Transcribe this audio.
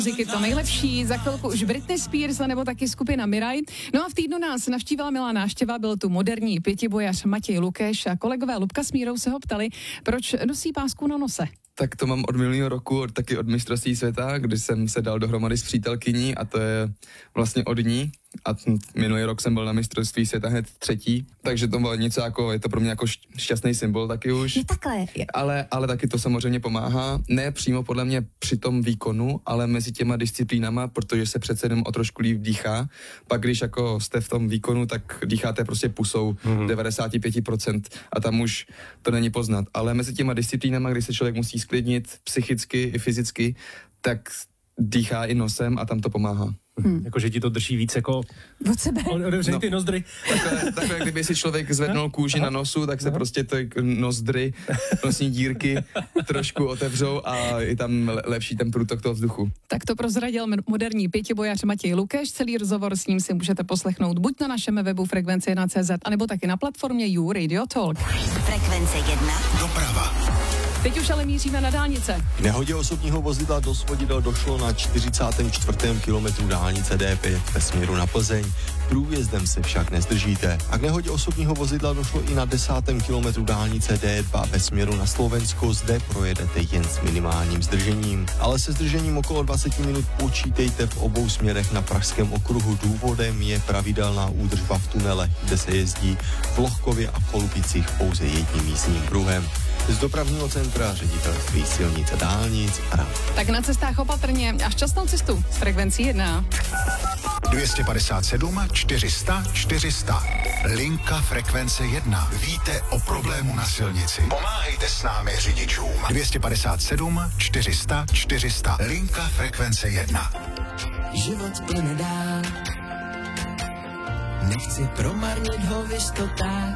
Muziky to nejlepší, za chvilku už Britney Spears nebo taky skupina Mirai. No a v týdnu nás navštívila milá návštěva, byl tu moderní pětibojař Matěj Lukeš a kolegové Lubka s Mírou se ho ptali, proč nosí pásku na nose. Tak to mám od minulého roku, taky od mistrovství světa, kdy jsem se dal dohromady s přítelkyní a to je vlastně od ní. A minulý rok jsem byl na mistrovství světa hned 3. takže to bylo něco jako, je to pro mě jako šťastný symbol taky už. Je takhle. Ale taky to samozřejmě pomáhá, ne přímo podle mě při tom výkonu, ale mezi těma disciplínama, protože se přece jenom o trošku líp dýchá. Pak když jako jste v tom výkonu, tak dýcháte prostě pusou 95% a tam už to není poznat. Ale mezi těma disciplínama, kdy se člověk musí sklidnit psychicky i fyzicky, tak dýchá i nosem a tam to pomáhá. Jakože ti to drží víc jako od sebe. Otevřej ty nozdry. Takhle, kdyby si člověk zvednul kůži na nosu, tak se prostě ty nozdry, nosní dírky trošku otevřou a je tam lepší ten průtok toho vzduchu. Tak to prozradil moderní pětibojař Matěj Lukeš. Celý rozhovor s ním si můžete poslechnout buď na našem webu frekvence1.cz, anebo taky na platformě You Radio Talk. Frekvence 1. Doprava. Teď už ale míříme na dálnice. K nehodě osobního vozidla do svodidel došlo na 44. kilometru dálnice D5 ve směru na Plzeň. Průjezdem se však nezdržíte. A k nehodě osobního vozidla došlo i na 10. kilometru dálnice D2 ve směru na Slovensko. Zde projedete jen s minimálním zdržením. Ale se zdržením okolo 20 minut počítejte v obou směrech na Pražském okruhu. Důvodem je pravidelná údržba v tunelech, kde se jezdí v Lohkově a Polubicích pouze jedním jízdním pruhem. Z dopravního centra ředitelství silnice dálnic Adam. Tak na cestách opatrně a šťastnou cestu s frekvencí 1. 257 400 400. Linka Frekvence 1. Víte o problému na silnici. Pomáhejte s námi řidičům. 257 400 400. Linka Frekvence 1. Život plyne dál, nechci promarnit ho v jistotách.